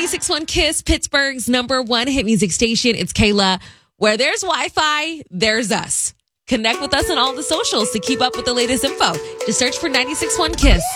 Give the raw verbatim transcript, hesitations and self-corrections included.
ninety-six point one Kiss, Pittsburgh's number one hit music station. It's Kayla. Where there's Wi-Fi, there's us. Connect with us on all the socials to keep up with the latest info. Just search for ninety-six point one Kiss.